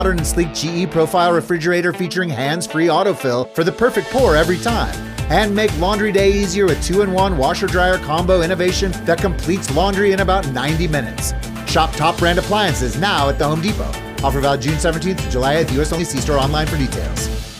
Modern and sleek GE Profile refrigerator featuring hands-free autofill for the perfect pour every time. And make laundry day easier with 2-in-1 washer-dryer combo innovation that completes laundry in about 90 minutes. Shop top brand appliances now at the Home Depot. Offer valid June 17th to July 8th, US only. See store online for details.